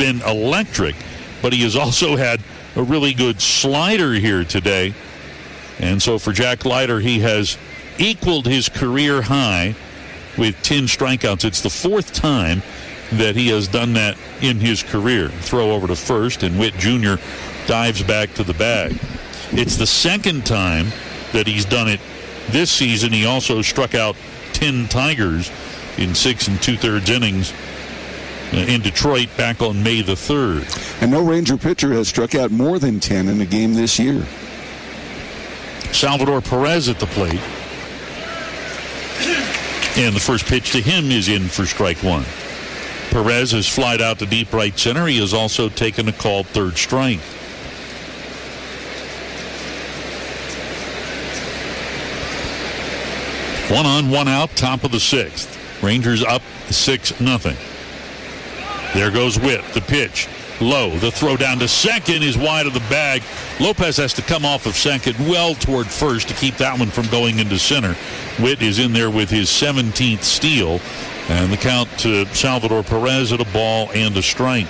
been electric, but he has also had a really good slider here today. And so for Jack Leiter, he has equaled his career high with 10 strikeouts. It's the fourth time that he has done that in his career. Throw over to first, and Witt Jr. dives back to the bag. It's the second time that he's done it this season. He also struck out 10 Tigers in 6 2/3 innings in Detroit back on May the 3rd. And no Ranger pitcher has struck out more than 10 in a game this year. Salvador Perez at the plate. And the first pitch to him is in for strike one. Perez has flied out to deep right center. He has also taken a called third strike. One on, one out, top of the sixth. Rangers up 6-0. There goes Witt. The pitch low. The throw down to second is wide of the bag. Lopez has to come off of second well toward first to keep that one from going into center. Witt is in there with his 17th steal. And the count to Salvador Perez at a ball and a strike.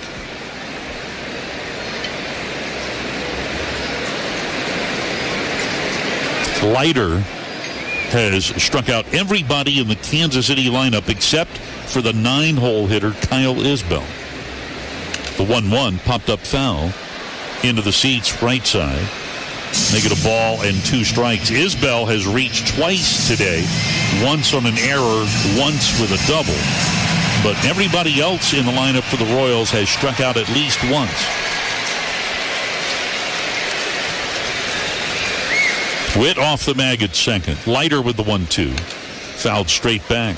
Leiter has struck out everybody in the Kansas City lineup except for the 9-hole hitter Kyle Isbell. The 1-1 popped up foul into the seats right side. Make it a ball and 2 strikes. Isbell has reached twice today, once on an error, once with a double. But everybody else in the lineup for the Royals has struck out at least once. Witt off the mag at second. Leiter with the 1-2. Fouled straight back.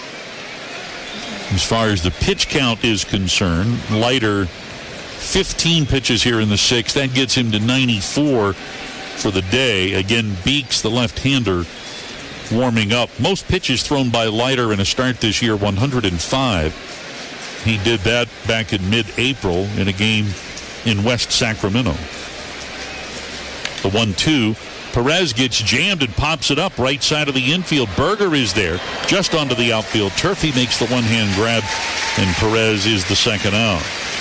As far as the pitch count is concerned, Leiter 15 pitches here in the sixth. That gets him to 94 for the day. Again, Beeks, the left-hander, warming up. Most pitches thrown by Leiter in a start this year, 105. He did that back in mid-April in a game in West Sacramento. The 1-2. Perez gets jammed and pops it up right side of the infield. Berger is there just onto the outfield turf. He makes the one-hand grab, and Perez is the second out.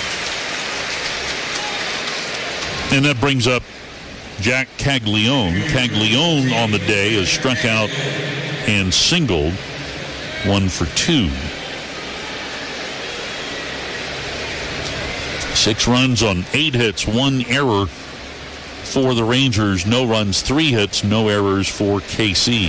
And that brings up Jack Caglione. Caglione on the day has struck out and singled, 1 for 2. 6 runs on 8 hits, 1 error for the Rangers. No runs, 3 hits, no errors for KC.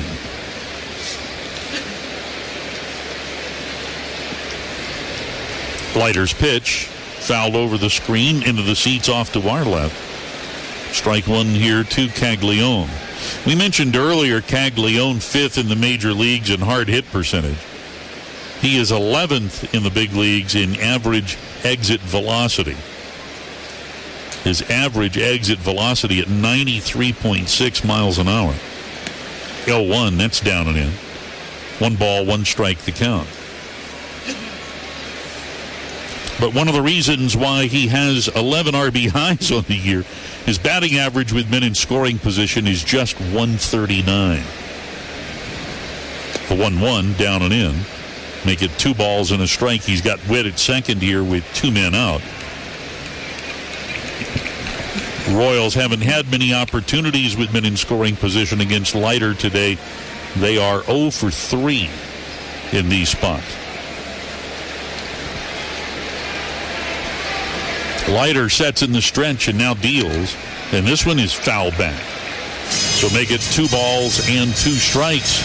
Leiter's pitch fouled over the screen into the seats off to our left. Strike one here to Caglione. We mentioned earlier Caglione 5th in the major leagues in hard hit percentage. He is 11th in the big leagues in average exit velocity. His average exit velocity at 93.6 miles an hour. L1, that's down and in. 1 ball, 1 strike the count. But one of the reasons why he has 11 RBIs on the year, his batting average with men in scoring position is just 139. The 1-1 down and in. Make it 2 balls and a strike. He's got Witt at second here with 2 men out. Royals haven't had many opportunities with men in scoring position against Leiter today. They are 0 for 3 in these spots. Leiter sets in the stretch and now deals, and this one is foul back. So make it 2 balls and 2 strikes.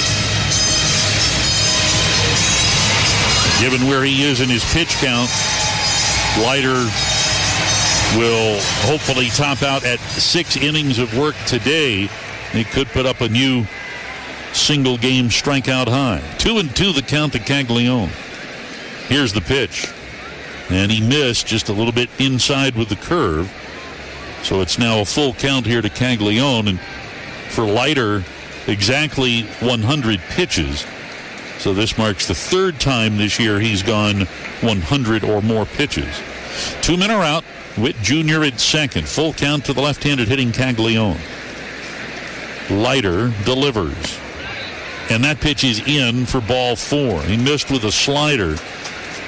Given where he is in his pitch count, Leiter will hopefully top out at 6 innings of work today. He could put up a new single-game strikeout high. 2-2 the count to Caglione. Here's the pitch. And he missed just a little bit inside with the curve. So it's now a full count here to Caglione. And for Leiter, exactly 100 pitches. So this marks the 3rd time this year he's gone 100 or more pitches. 2 men are out. Witt Jr. at second. Full count to the left-handed hitting Caglione. Leiter delivers. And that pitch is in for ball 4. He missed with a slider.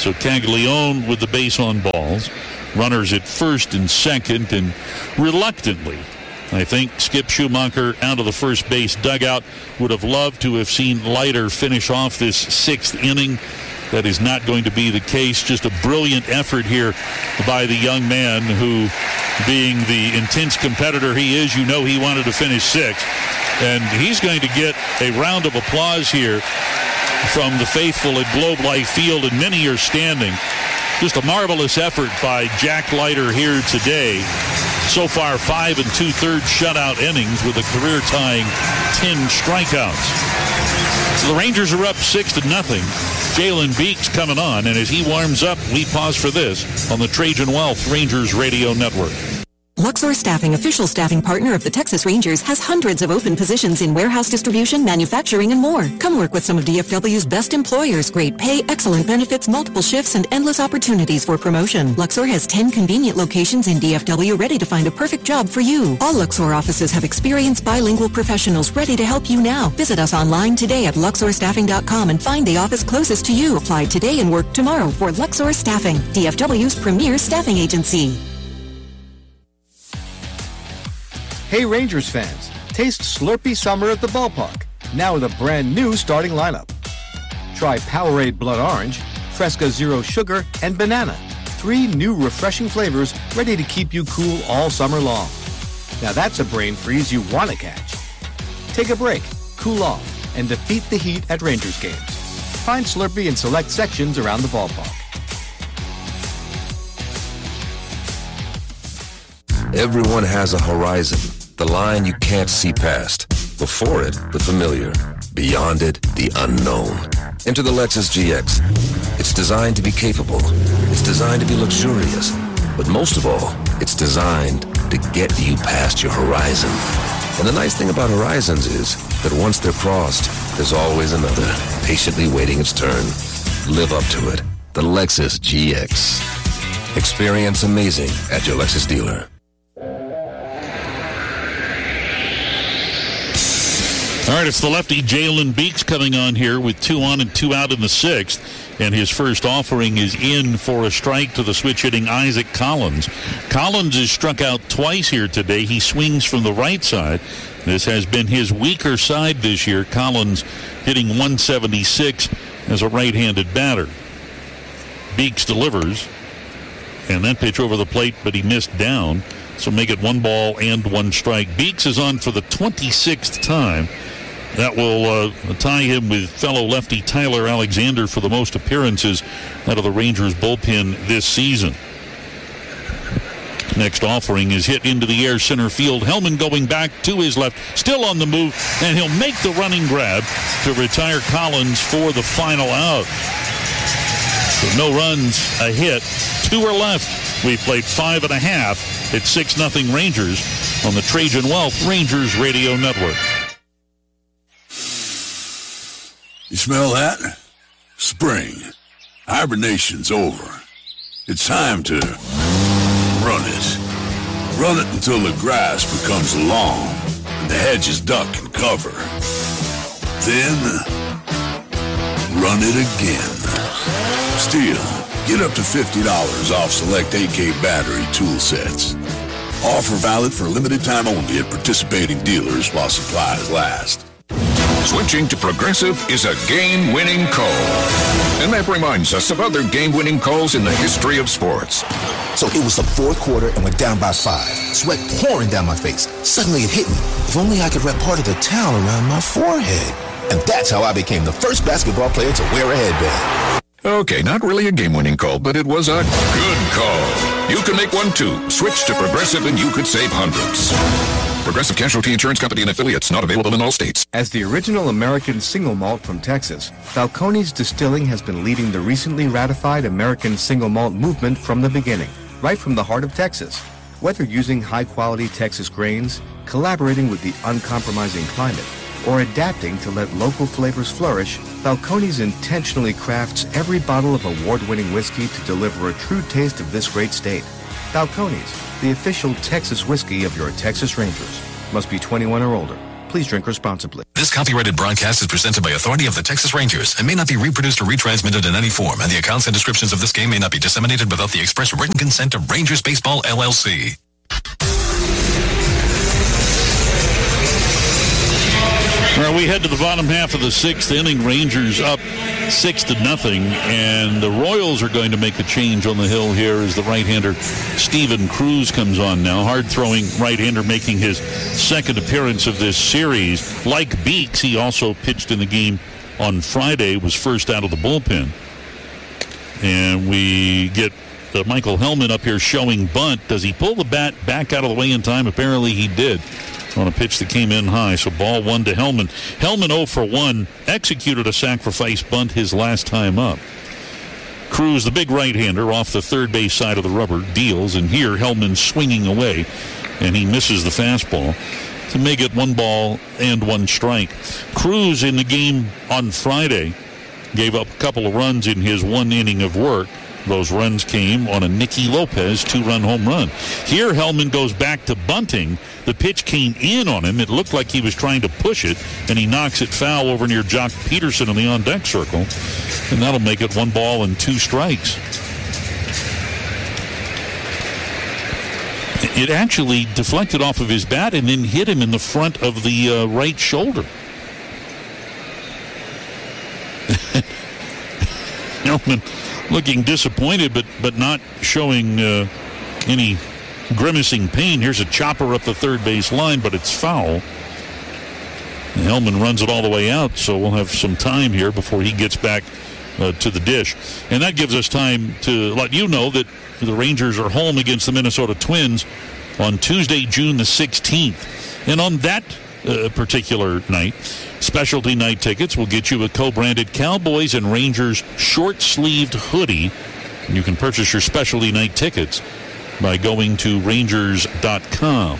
So Caglione with the base on balls. Runners at first and second, and reluctantly, I think Skip Schumacher out of the first base dugout would have loved to have seen Leiter finish off this sixth inning. That is not going to be the case. Just a brilliant effort here by the young man who, being the intense competitor he is, you know he wanted to finish sixth. And he's going to get a round of applause here from the faithful at Globe Life Field, and many are standing. Just a marvelous effort by Jack Leiter here today. So far, 5 2/3 shutout innings with a career-tying 10 strikeouts. So the Rangers are up 6-0. Jalen Beeks coming on, and as he warms up, we pause for this on the Trajan Wealth Rangers Radio Network. Luxor Staffing, official staffing partner of the Texas Rangers, has hundreds of open positions in warehouse distribution, manufacturing, and more. Come work with some of DFW's best employers. Great pay, excellent benefits, multiple shifts, and endless opportunities for promotion. Luxor has 10 convenient locations in DFW ready to find a perfect job for you. All Luxor offices have experienced bilingual professionals ready to help you now. Visit us online today at luxorstaffing.com and find the office closest to you. Apply today and work tomorrow for Luxor Staffing, DFW's premier staffing agency. Hey Rangers fans, taste Slurpee Summer at the ballpark, now with a brand new starting lineup. Try Powerade Blood Orange, Fresca Zero Sugar, and Banana. 3 new refreshing flavors ready to keep you cool all summer long. Now that's a brain freeze you want to catch. Take a break, cool off, and defeat the heat at Rangers games. Find Slurpee in select sections around the ballpark. Everyone has a horizon. The line you can't see past. Before it, the familiar. Beyond it, the unknown. Enter the Lexus GX. It's designed to be capable. It's designed to be luxurious. But most of all, it's designed to get you past your horizon. And the nice thing about horizons is that once they're crossed, there's always another, patiently waiting its turn. Live up to it. The Lexus GX. Experience amazing at your Lexus dealer. All right, it's the lefty Jalen Beeks coming on here with 2 on and 2 out in the 6th. And his first offering is in for a strike to the switch-hitting Isaac Collins. Collins is struck out twice here today. He swings from the right side. This has been his weaker side this year. Collins hitting 176 as a right-handed batter. Beeks delivers. And that pitch over the plate, but he missed down. So make it 1 ball and 1 strike. Beeks is on for the 26th time. That will tie him with fellow lefty Tyler Alexander for the most appearances out of the Rangers bullpen this season. Next offering is hit into the air center field. Hellman going back to his left, still on the move, and he'll make the running grab to retire Collins for the final out. So no runs, a hit, 2 are left. We've played 5 1/2 at 6-0 Rangers on the Trajan Wealth Rangers Radio Network. You smell that? Spring. Hibernation's over. It's time to run it. Run it until the grass becomes long and the hedges duck and cover. Then, run it again. Still, get up to $50 off select AK battery tool sets. Offer valid for a limited time only at participating dealers while supplies last. Switching to Progressive is a game-winning call. And that reminds us of other game-winning calls in the history of sports. So it was the 4th quarter and we're down by 5. Sweat pouring down my face. Suddenly it hit me. If only I could wrap part of the towel around my forehead. And that's how I became the first basketball player to wear a headband. Okay, not really a game-winning call, but it was a good call. You can make one too. Switch to Progressive and you could save hundreds. Progressive Casualty Insurance Company and affiliates, not available in all states. As the original American single malt from Texas, Falcone's Distilling has been leading the recently ratified American single malt movement from the beginning, right from the heart of Texas. Whether using high-quality Texas grains, collaborating with the uncompromising climate, or adapting to let local flavors flourish, Falcone's intentionally crafts every bottle of award-winning whiskey to deliver a true taste of this great state. Falcone's, the official Texas whiskey of your Texas Rangers. Must be 21 or older. Please drink responsibly. This copyrighted broadcast is presented by authority of the Texas Rangers and may not be reproduced or retransmitted in any form, and the accounts and descriptions of this game may not be disseminated without the express written consent of Rangers Baseball, LLC. All right, we head to the bottom half of the sixth inning. Rangers up 6-0, and the Royals are going to make a change on the hill here as the right-hander Steven Cruz comes on now. Hard-throwing right-hander making his second appearance of this series. Like Beeks, he also pitched in the game on Friday, was first out of the bullpen. And we get Michael Hellman up here showing bunt. Does he pull the bat back out of the way in time? Apparently he did, on a pitch that came in high. So ball one to Hellman. Hellman 0 for 1, executed a sacrifice bunt his last time up. Cruz, the big right-hander, off the third base side of the rubber, deals, and here Hellman swinging away, and he misses the fastball to make it 1 ball and 1 strike. Cruz in the game on Friday gave up a couple of runs in his 1 inning of work. Those runs came on a Nicky Lopez 2-run home run. Here, Hellman goes back to bunting. The pitch came in on him. It looked like he was trying to push it, and he knocks it foul over near Jock Peterson in the on-deck circle. And that'll make it 1 ball and 2 strikes. It actually deflected off of his bat and then hit him in the front of the right shoulder. Hellman looking disappointed, but not showing any grimacing pain. Here's a chopper up the third base line, but it's foul. And Hellman runs it all the way out, so we'll have some time here before he gets back to the dish. And that gives us time to let you know that the Rangers are home against the Minnesota Twins on Tuesday, June the 16th. And on that particular night, specialty night tickets will get you a co-branded Cowboys and Rangers short-sleeved hoodie. And you can purchase your specialty night tickets by going to Rangers.com.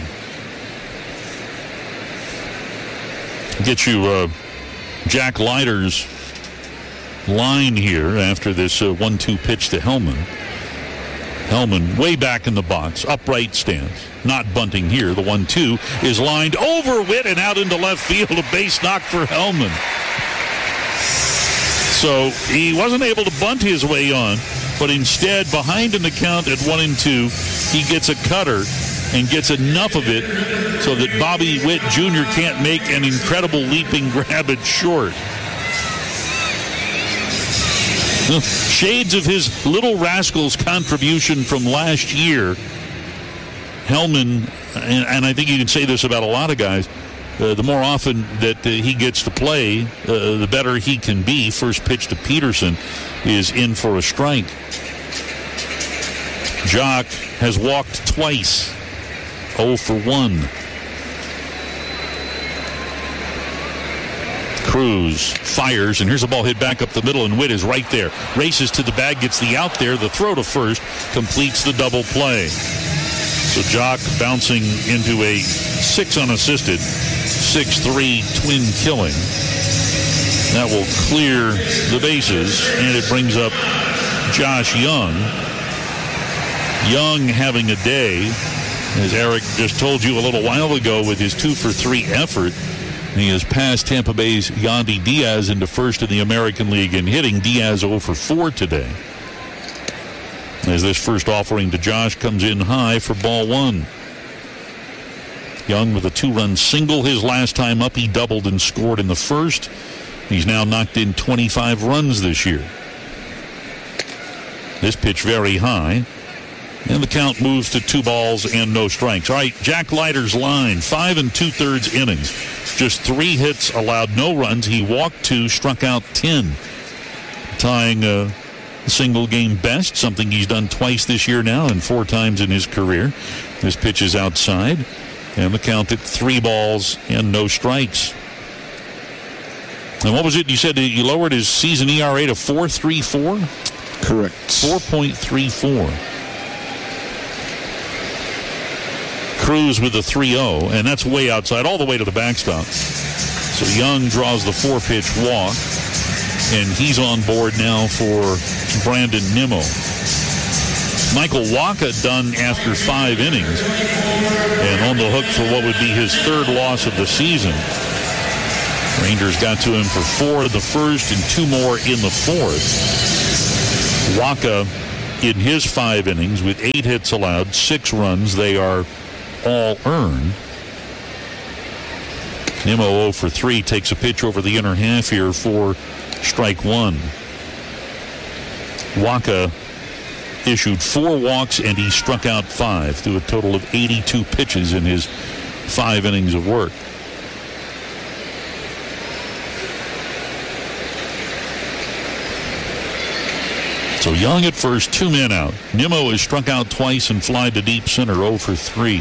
Get you Jack Leiter's line here after this 1-2 pitch to Hellman. Hellman way back in the box, upright stance, not bunting here. The 1-2 is lined over Witt and out into left field. A base knock for Hellman. So he wasn't able to bunt his way on, but instead, behind in the count at 1-2, he gets a cutter and gets enough of it so that Bobby Witt Jr. can't make an incredible leaping grab at short. Shades of his Little Rascals contribution from last year. Hellman, and I think you can say this about a lot of guys, the more often that he gets to play, the better he can be. First pitch to Peterson is in for a strike. Jock has walked twice, 0 for 1. Cruz fires, and here's a ball hit back up the middle, and Witt is right there. Races to the bag, gets the out there. The throw to first completes the double play. So Jock bouncing into a 6 unassisted, 6-3 twin killing. That will clear the bases, and it brings up Josh Young. Young having a day, as Eric just told you a little while ago, with his 2 for 3 effort. He has passed Tampa Bay's Yandy Diaz into first in the American League in hitting. Diaz 0 for 4 today. As this first offering to Josh comes in high for ball 1. Young with a 2-run single his last time up. He doubled and scored in the first. He's now knocked in 25 runs this year. This pitch very high. And the count moves to 2 balls and no strikes. All right, Jack Leiter's line, 5 2/3 innings. Just 3 hits, allowed no runs. He walked 2, struck out 10. Tying a single game best, something he's done twice this year now and 4 times in his career. This pitch is outside. And the count at 3 balls and no strikes. And what was it? You said you lowered his season ERA to 4.34? Correct. 4.34. Cruz with the 3-0, and that's way outside, all the way to the backstop. So Young draws the 4-pitch walk, and he's on board now for Brandon Nimmo. Michael Wacha done after 5 innings, and on the hook for what would be his 3rd loss of the season. Rangers got to him for 4 in the first and 2 more in the fourth. Wacha in his 5 innings with 8 hits allowed, 6 runs. They are all earned. Nimmo 0 for 3 takes a pitch over the inner half here for strike 1. Wacha issued 4 walks and he struck out 5 through a total of 82 pitches in his 5 innings of work. So Young at first, 2 men out. Nimmo is struck out twice and fly to deep center, 0 for 3.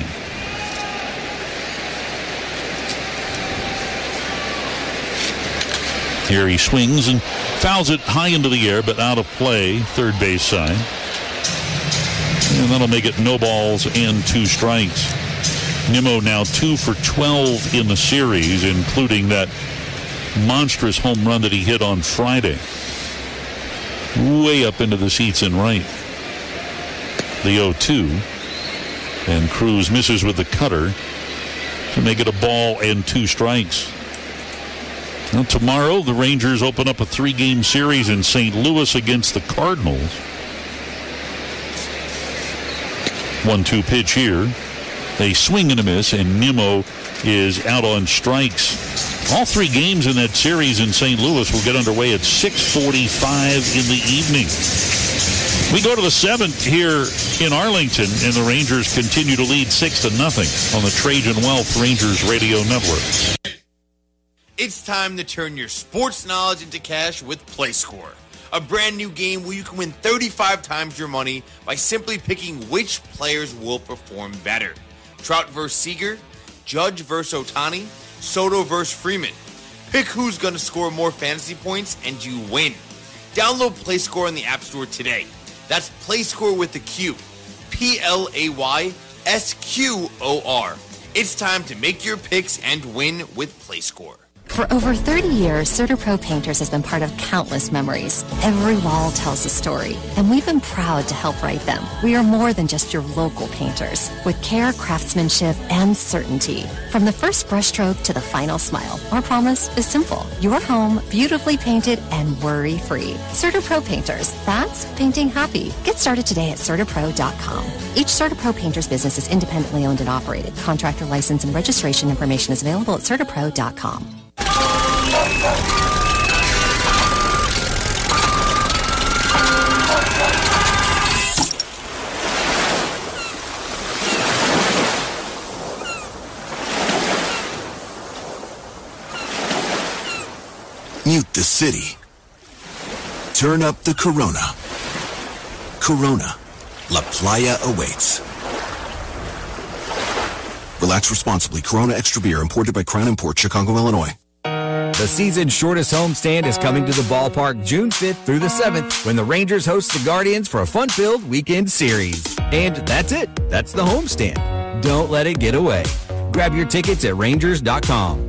Here he swings and fouls it high into the air, but out of play, third base side. And that'll make it no balls and 2 strikes. Nimmo now 2 for 12 in the series, including that monstrous home run that he hit on Friday. Way up into the seats in right. The 0-2. And Cruz misses with the cutter to make it a ball and 2 strikes. Now, tomorrow, the Rangers open up a 3-game series in St. Louis against the Cardinals. 1-2 pitch here. They swing and a miss, and Nimmo is out on strikes. All 3 games in that series in St. Louis will get underway at 6:45 in the evening. We go to the 7th here in Arlington, and the Rangers continue to lead 6-0 on the Trajan Wealth Rangers Radio Network. It's time to turn your sports knowledge into cash with PlayScore, a brand new game where you can win 35 times your money by simply picking which players will perform better. Trout versus Seager, Judge versus Ohtani, Soto versus Freeman. Pick who's going to score more fantasy points and you win. Download PlayScore in the App Store today. That's PlayScore with the Q. PLAYSQOR. It's time to make your picks and win with PlayScore. For over 30 years, CertaPro Painters has been part of countless memories. Every wall tells a story, and we've been proud to help write them. We are more than just your local painters, with care, craftsmanship, and certainty. From the first brushstroke to the final smile, our promise is simple. Your home, beautifully painted and worry-free. CertaPro Painters, that's painting happy. Get started today at CertaPro.com. Each CertaPro Painters business is independently owned and operated. Contractor license and registration information is available at CertaPro.com. Mute the city. Turn up the Corona. Corona. La Playa awaits. Relax responsibly. Corona Extra Beer, imported by Crown Import, Chicago, Illinois. The season's shortest homestand is coming to the ballpark June 5th through the 7th when the Rangers host the Guardians for a fun-filled weekend series. And that's it. That's the homestand. Don't let it get away. Grab your tickets at Rangers.com.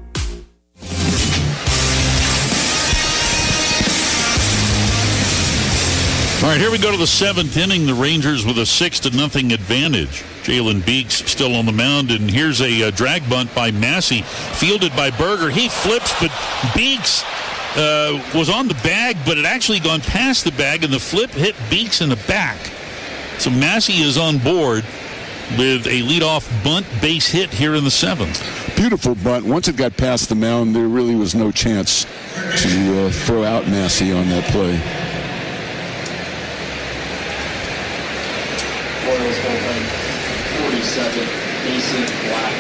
All right, here we go to the 7th inning. The Rangers with a 6-0 advantage. Jalen Beeks still on the mound, and here's a drag bunt by Massey, fielded by Berger. He flips, but Beeks was on the bag, but it actually gone past the bag, and the flip hit Beeks in the back. So Massey is on board with a leadoff bunt base hit here in the 7th. Beautiful bunt. Once it got past the mound, there really was no chance to throw out Massey on that play. Royals bullpen, 47, Mason Black.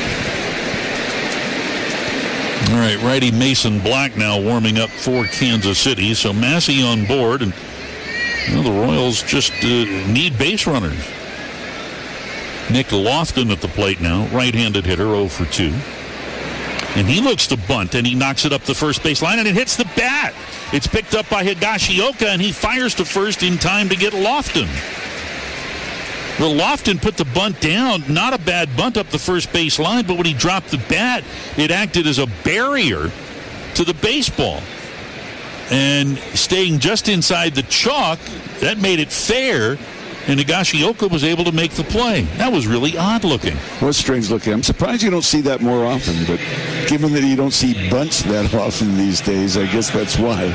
All right, righty Mason Black now warming up for Kansas City. So Massey on board, and the Royals just need base runners. Nick Lofton at the plate now, right-handed hitter, 0 for 2. And he looks to bunt, and he knocks it up the first base line, and it hits the bat. It's picked up by Higashioka, and he fires to first in time to get Lofton. Well, Lofton put the bunt down. Not a bad bunt up the first base line, but when he dropped the bat, it acted as a barrier to the baseball. And staying just inside the chalk, that made it fair. and Higashioka was able to make the play. That was really odd looking. Was strange looking. I'm surprised you don't see that more often, but given that you don't see bunts that often these days, I guess that's why.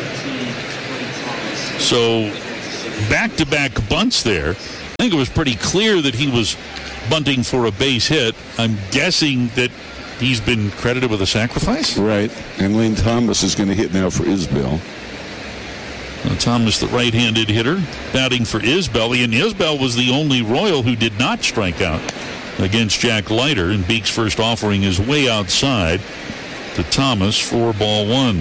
So, back-to-back bunts there. I think it was pretty clear that he was bunting for a base hit. I'm guessing that he's been credited with a sacrifice? Right. And Lane Thomas is going to hit now for Isbell. Thomas, the right-handed hitter, batting for Isbell. And Isbell was the only Royal who did not strike out against Jack Leiter. And Beek's first offering is way outside to Thomas for ball one.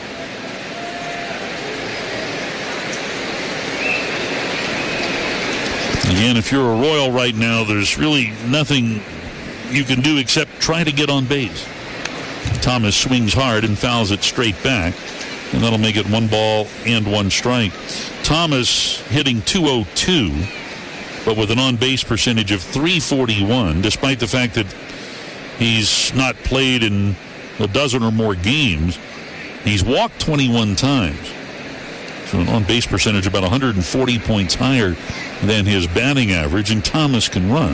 Again, if you're a Royal right now, there's really nothing you can do except try to get on base. Thomas swings hard and fouls it straight back, and that'll make it 1 ball and 1 strike. Thomas hitting .202, but with an on-base percentage of .341, despite the fact that he's not played in a dozen or more games. He's walked 21 times. So an on-base percentage about 140 points higher than his batting average, and Thomas can run.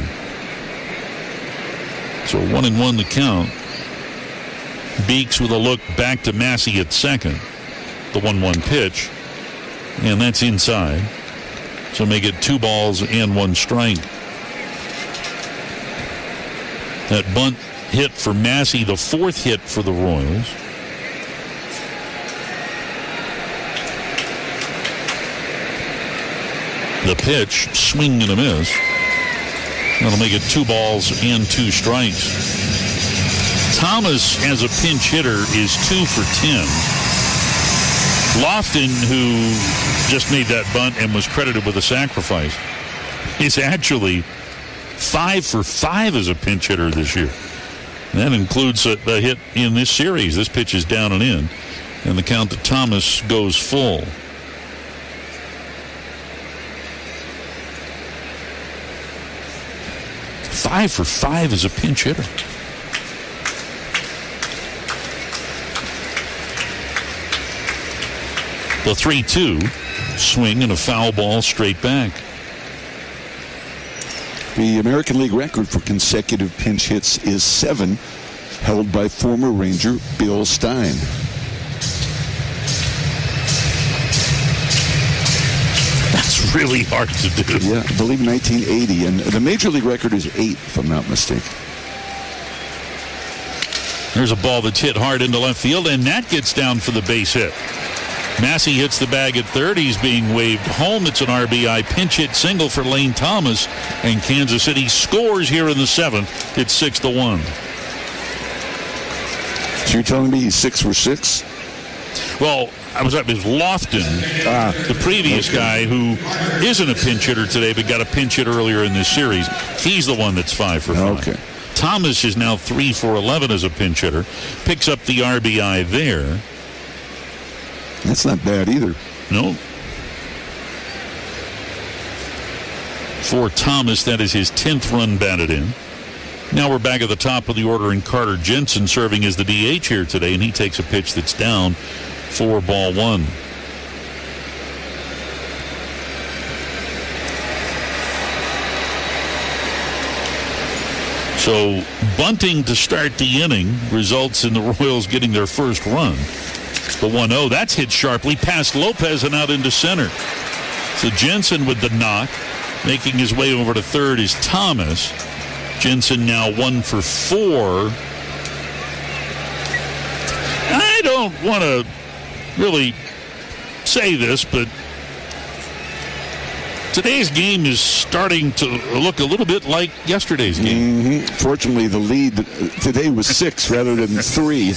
So 1-1 the count. Beeks with a look back to Massey at second. The 1-1 pitch. And that's inside. So make it 2 balls and 1 strike. That bunt hit for Massey, the 4th hit for the Royals. The pitch, swing and a miss. That'll make it 2 balls and 2 strikes. Thomas, as a pinch hitter, is 2 for 10. Lofton, who just made that bunt and was credited with a sacrifice, is actually 5 for 5 as a pinch hitter this year. That includes a hit in this series. This pitch is down and in, and the count to Thomas goes full. Five for 5 as a pinch hitter. The 3-2 swing and a foul ball straight back. The American League record for consecutive pinch hits is 7, held by former Ranger Bill Stein. That's really hard to do. Yeah, I believe 1980. And the Major League record is 8, if I'm not mistaken. There's a ball that's hit hard into left field, and that gets down for the base hit. Massey hits the bag at third. He's being waved home. It's an RBI pinch hit single for Lane Thomas, and Kansas City scores here in the 7th. It's 6-1. So you're telling me he's 6 for 6? Well, it was Lofton, the previous guy who isn't a pinch hitter today, but got a pinch hit earlier in this series. He's the one that's 5 for 5. Okay. Thomas is now 3 for 11 as a pinch hitter. Picks up the RBI there. That's not bad either. No. For Thomas, that is his 10th run batted in. Now we're back at the top of the order, and Carter Jensen serving as the DH here today, and he takes a pitch that's down for ball 1. So bunting to start the inning results in the Royals getting their first run. The 1-0, that's hit sharply past Lopez and out into center. So Jensen with the knock. Making his way over to third is Thomas. Jensen now 1 for 4. I don't want to really say this, but today's game is starting to look a little bit like yesterday's game. Mm-hmm. Fortunately, the lead today was 6 rather than 3.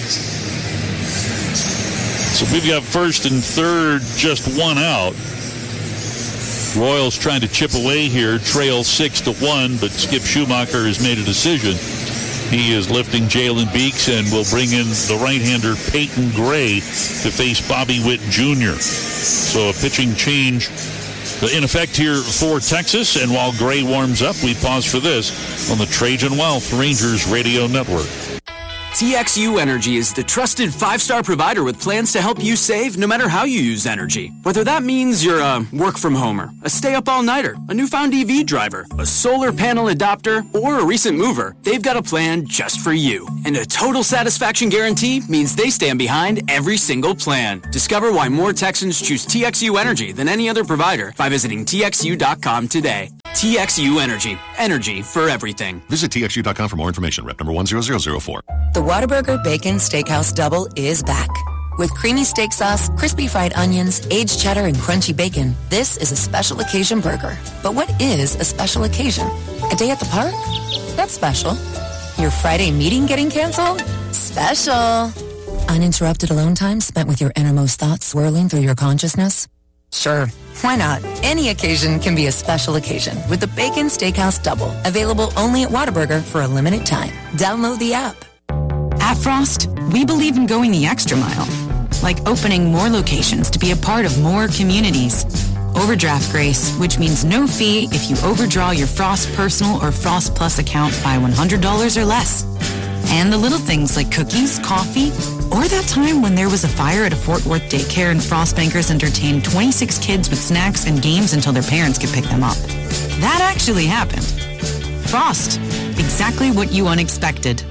So we've got first and third, just 1 out. Royals trying to chip away here, trail 6-1, but Skip Schumacher has made a decision. He is lifting Jalen Beeks and will bring in the right-hander Peyton Gray to face Bobby Witt Jr. So a pitching change in effect here for Texas. And while Gray warms up, we pause for this on the Trajan Wealth Rangers Radio Network. TXU Energy is the trusted 5-star provider with plans to help you save no matter how you use energy. Whether that means you're a work-from-homer, a stay-up-all-nighter, a newfound EV driver, a solar panel adopter, or a recent mover, they've got a plan just for you. And a total satisfaction guarantee means they stand behind every single plan. Discover why more Texans choose TXU Energy than any other provider by visiting TXU.com today. TXU Energy. Energy for everything. Visit TXU.com for more information. Rep number 10004. The Whataburger Bacon Steakhouse Double is back. With creamy steak sauce, crispy fried onions, aged cheddar, and crunchy bacon, this is a special occasion burger. But what is a special occasion? A day at the park? That's special. Your Friday meeting getting canceled? Special. Uninterrupted alone time spent with your innermost thoughts swirling through your consciousness? Sure, why not? Any occasion can be a special occasion with the Bacon Steakhouse Double, available only at Whataburger for a limited time. Download the app. At Frost, we believe in going the extra mile, like opening more locations to be a part of more communities. Overdraft grace, which means no fee if you overdraw your Frost Personal or Frost Plus account by $100 or less. And the little things like cookies, coffee, or that time when there was a fire at a Fort Worth daycare and Frost Bankers entertained 26 kids with snacks and games until their parents could pick them up. That actually happened. Frost, exactly what you unexpected.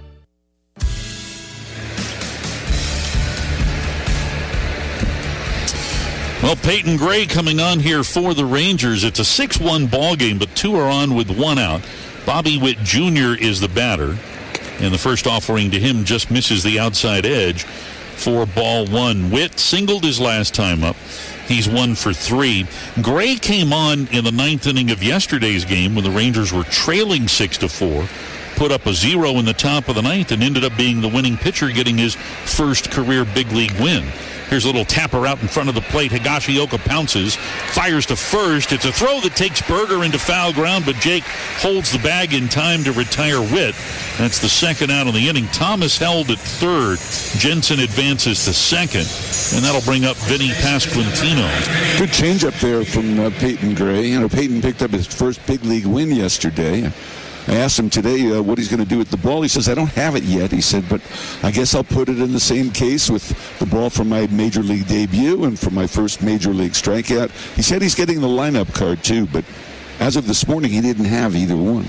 Well, Peyton Gray coming on here for the Rangers. It's a 6-1 ball game, but 2 are on with 1 out. Bobby Witt Jr. is the batter, and the first offering to him just misses the outside edge for ball 1. Witt singled his last time up. He's 1 for 3. Gray came on in the 9th inning of yesterday's game when the Rangers were trailing 6-4. Put up a 0 in the top of the 9th and ended up being the winning pitcher, getting his first career big league win. Here's a little tapper out in front of the plate. Higashioka pounces, fires to first. It's a throw that takes Berger into foul ground, but Jake holds the bag in time to retire Witt. That's the second out of the inning. Thomas held at third. Jensen advances to second, and that'll bring up Vinny Pasquantino. Good changeup there from Peyton Gray. You know, Peyton picked up his first big league win yesterday. I asked him today what he's going to do with the ball. He says, I don't have it yet. He said, but I guess I'll put it in the same case with the ball from my major league debut and from my first major league strikeout. He said he's getting the lineup card too, but as of this morning, he didn't have either one.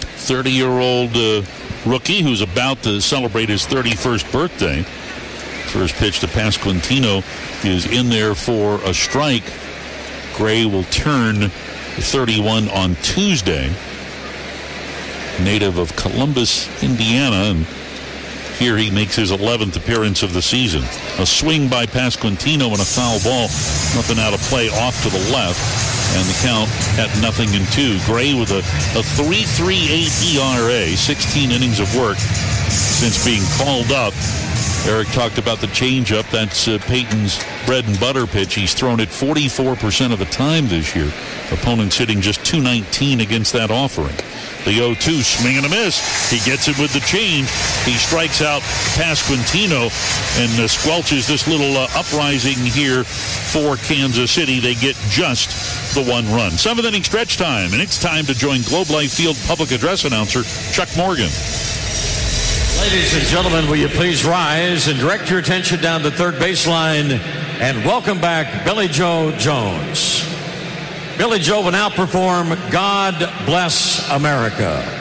30-year-old rookie who's about to celebrate his 31st birthday. First pitch to Pasquantino is in there for a strike. Gray will turn 31 on Tuesday. Native of Columbus, Indiana, and here he makes his 11th appearance of the season. A swing by Pasquantino and a foul ball, nothing out of play off to the left, and the count at 0-2. Gray with a 3.38 ERA, 16 innings of work since being called up. Eric talked about the changeup. That's Peyton's bread and butter pitch. He's thrown it 44% of the time this year. Opponents hitting just .219 against that offering. The 0-2, swing and a miss. He gets it with the change. He strikes out Pasquantino and squelches this little uprising here for Kansas City. They get just the 1 run. 7th inning stretch time, and it's time to join Globe Life Field public address announcer Chuck Morgan. Ladies and gentlemen, will you please rise and direct your attention down the third baseline and welcome back Billy Joe Jones. Billy Joe will now perform God Bless America.